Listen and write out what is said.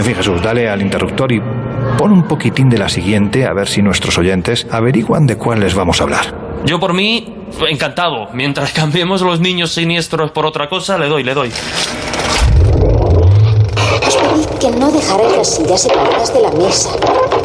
En fin, Jesús, dale al interruptor y pon un poquitín de la siguiente, a ver si nuestros oyentes averiguan de cuál les vamos a hablar. Yo por mí, encantado. Mientras cambiemos los niños siniestros por otra cosa, le doy. Os pedí que no dejarais las sillas separadas de la mesa.